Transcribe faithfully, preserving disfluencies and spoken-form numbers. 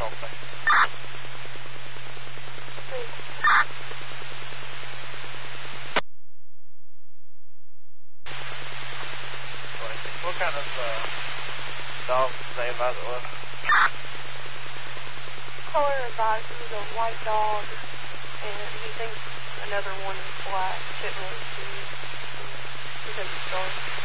dog say? twenty-six. What kind of uh, dog did they advise it was? Caller advised it was a white dog, and he thinks another one is black. Shouldn't really see because it's dark.